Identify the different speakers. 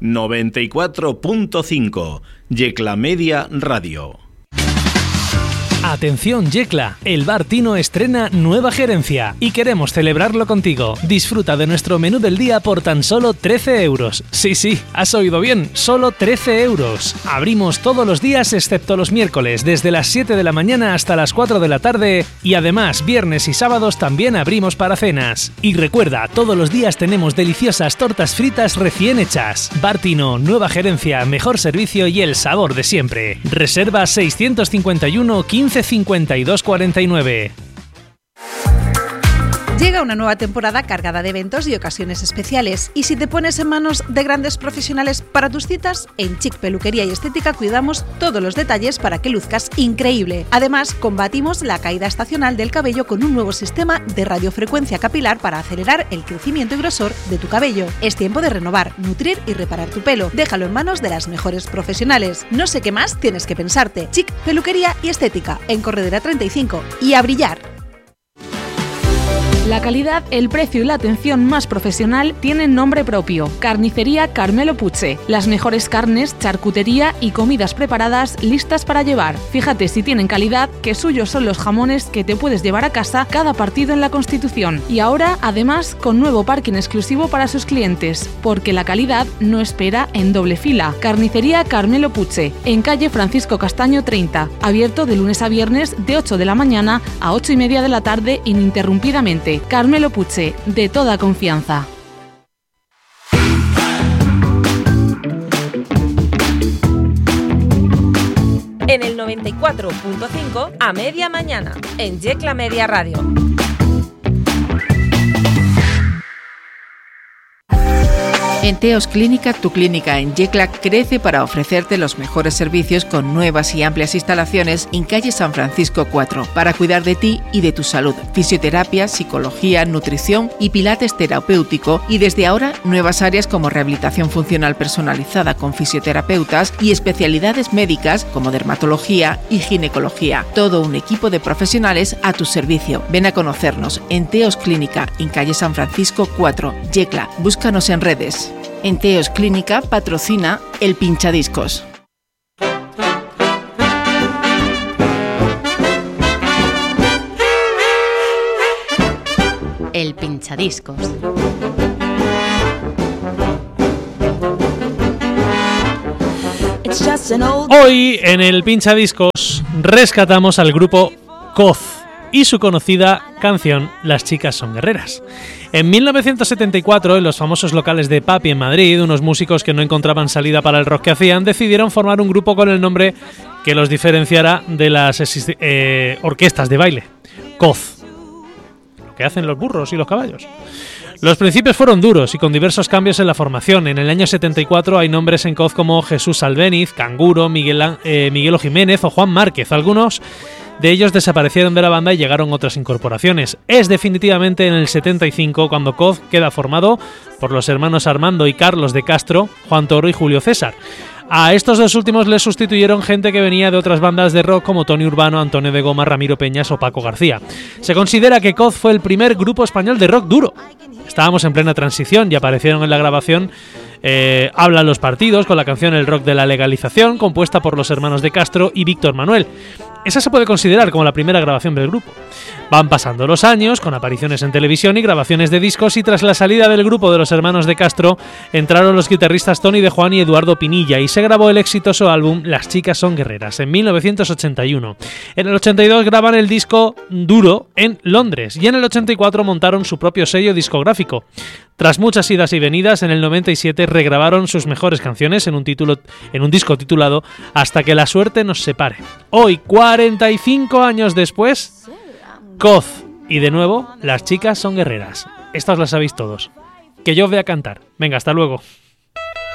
Speaker 1: 94.5 Yecla Media Radio.
Speaker 2: Atención Yecla, el Bar Tino estrena nueva gerencia y queremos celebrarlo contigo. Disfruta de nuestro menú del día por tan solo 13 euros. Sí, has oído bien, solo 13 euros. Abrimos todos los días excepto los miércoles, desde las 7 de la mañana hasta las 4 de la tarde y además viernes y sábados también abrimos para cenas. Y recuerda, todos los días tenemos deliciosas tortas fritas recién hechas. Bar Tino, nueva gerencia, mejor servicio y el sabor de siempre. Reserva 651 15 52 49.
Speaker 3: Llega una nueva temporada cargada de eventos y ocasiones especiales. Y si te pones en manos de grandes profesionales para tus citas, en Chic Peluquería y Estética cuidamos todos los detalles para que luzcas increíble. Además, combatimos la caída estacional del cabello con un nuevo sistema de radiofrecuencia capilar para acelerar el crecimiento y grosor de tu cabello. Es tiempo de renovar, nutrir y reparar tu pelo. Déjalo en manos de las mejores profesionales. No sé qué más tienes que pensarte. Chic Peluquería y Estética, en Corredera 35. Y a brillar.
Speaker 4: La calidad, el precio y la atención más profesional tienen nombre propio. Carnicería Carmelo Puche. Las mejores carnes, charcutería y comidas preparadas listas para llevar. Fíjate si tienen calidad, que suyos son los jamones que te puedes llevar a casa cada partido en la Constitución. Y ahora, además, con nuevo parking exclusivo para sus clientes. Porque la calidad no espera en doble fila. Carnicería Carmelo Puche. En calle Francisco Castaño 30. Abierto de lunes a viernes de 8 de la mañana a 8:30 de la tarde ininterrumpidamente. Carmelo Puche, de toda confianza.
Speaker 5: En el 94.5 a media mañana, en Yecla Media Radio.
Speaker 6: En Teos Clínica, tu clínica en Yecla crece para ofrecerte los mejores servicios con nuevas y amplias instalaciones en calle San Francisco 4 para cuidar de ti y de tu salud. Fisioterapia, psicología, nutrición y pilates terapéutico y desde ahora nuevas áreas como rehabilitación funcional personalizada con fisioterapeutas y especialidades médicas como dermatología y ginecología. Todo un equipo de profesionales a tu servicio. Ven a conocernos en Teos Clínica en calle San Francisco 4, Yecla. Búscanos en redes. En Teos Clínica patrocina el Pinchadiscos.
Speaker 7: El Pinchadiscos.
Speaker 2: Hoy en el Pinchadiscos rescatamos al grupo Coz y su conocida canción Las chicas son guerreras. En 1974, en los famosos locales de Papi en Madrid, unos músicos que no encontraban salida para el rock que hacían decidieron formar un grupo con el nombre que los diferenciara de las orquestas de baile, Coz, lo que hacen los burros y los caballos. Los principios fueron duros y con diversos cambios en la formación. En el año 74 hay nombres en Coz como Jesús Albéniz, Canguro, Miguelo Jiménez o Juan Márquez. Algunos de ellos desaparecieron de la banda y llegaron otras incorporaciones. Es definitivamente en el 75 cuando Coz queda formado por los hermanos Armando y Carlos de Castro, Juan Toro y Julio César. A estos dos últimos les sustituyeron gente que venía de otras bandas de rock como Tony Urbano, Antonio de Goma, Ramiro Peñas o Paco García. Se considera que Coz fue el primer grupo español de rock duro. Estábamos en plena transición y aparecieron en la grabación Hablan los partidos con la canción El rock de la legalización, compuesta por los hermanos de Castro y Víctor Manuel. Esa se puede considerar como la primera grabación del grupo. Van pasando los años, con apariciones en televisión y grabaciones de discos, y tras la salida del grupo de los hermanos de Castro, entraron los guitarristas Tony de Juan y Eduardo Pinilla, y se grabó el exitoso álbum Las chicas son guerreras, en 1981. En el 82 graban el disco Duro en Londres, y en el 84 montaron su propio sello discográfico. Tras muchas idas y venidas, en el 97 regrabaron sus mejores canciones en un disco titulado Hasta que la suerte nos separe. Hoy, 45 años después, Coz y de nuevo Las chicas son guerreras. Estas las sabéis todos. Que yo os voy a cantar. Venga, hasta luego.